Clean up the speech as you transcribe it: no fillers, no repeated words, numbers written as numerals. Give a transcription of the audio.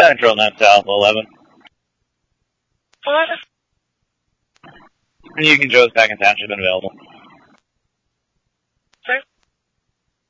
Control 9 South 11. What? You can Joe's back in town. She's been available. Sorry?